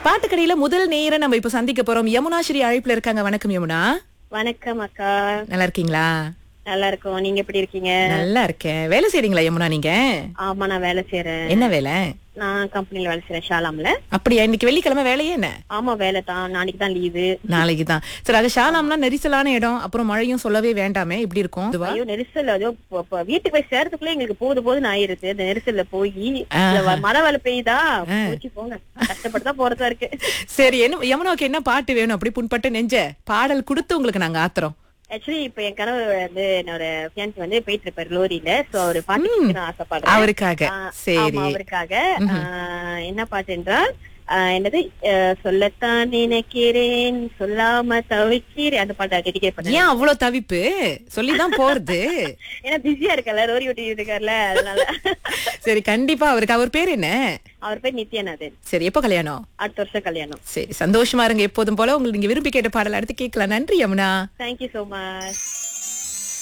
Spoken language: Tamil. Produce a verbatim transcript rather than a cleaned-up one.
பாட்டுக்கடையில முதல் நேர நம்ம இப்ப சந்திக்க போறோம். யமுனா ஸ்ரீ அழைப்புல இருக்காங்க. வணக்கம் யமுனா. வணக்கம் அக்கா. நல்லா இருக்கீங்களா? நல்லா இருக்கோம். நீங்க எப்படி இருக்கீங்க? நல்லா இருக்கேன். வேலை செய்றீங்களா யமுனா நீங்க? ஆமா, நான் வேலை செய்யறேன். என்ன வேலை? நான் கம்பெனில வேலை செய்யறேன், ஷாலாம்ல. அப்படியா? இன்னைக்கு வெள்ளிக்கிழமை வேலையே என்ன? ஆமா, வேலை தான். நாளைக்கு தான் லீவு. நாளைக்கு தான். சரி, அது ஷாலாம்னா நெரிசலான இடம். அப்புறம் மழையும் சொல்லவே வேண்டாமே. இப்படி இருக்கும் இதுவா? ஐயோ, நெரிசல். அதோ ப- ப- வீட்டுக்கு போய் சேர்றதுக்குள்ள எங்களுக்கு போது போதுன்னு ஆயிருது. இந்த நெரிசல்ல போய் இந்த வ- மழை வேலை பெய்யுதா, போச்சு போங்க. கஷ்டப்பட்டு தான் போறதா இருக்கு. சரி, என்ன யமுனாவுக்கு என்ன பாட்டு வேணும்? அப்படி புண்பட்ட நெஞ்ச பாடல் கொடுத்து உங்களுக்கு நாங்க ஆத்துறோம். ஆக்சுவலி இப்ப என் கணவர் வந்து என்னோட ஃபியான்சி வந்து போயிட்டு இருப்பாரு லோரியில. சோ ஒரு பாட்டு கேட்க நான் ஆசைப்படுறேன். அவருக்காக. ஆ, சரி. ஆமா, அவருக்காக. ஆ, என்ன பாட்டு என்றால் ஆ, என்னது ஆ, சொல்லத்தான் நினைக்கிறேன் சொல்லாம தவிக்கிறேன், அந்த பாட்டை டெடிகேட் பண்ணேன். ஏன் அவ்வளவு தவிப்பு? சொல்லிதான் போறது. ஏன்னா பிஸியா இருக்கல, ரோரி ஓட்டி இருக்காருல்ல, அதனால. சரி, கண்டிப்பா. அவருக்கு அவர் பேர் என்ன? அவர் பேர் நித்யானந்தன். சரி, எப்போ கல்யாணம்? அடுத்த வருஷம் கல்யாணம். சரி, சந்தோஷமா இருங்க எப்போதும் போல. உங்களுக்கு நீங்க விரும்பி கேட்ட பாடல் அடுத்து கேட்கலாம். நன்றி யமுனா. Thank you so much.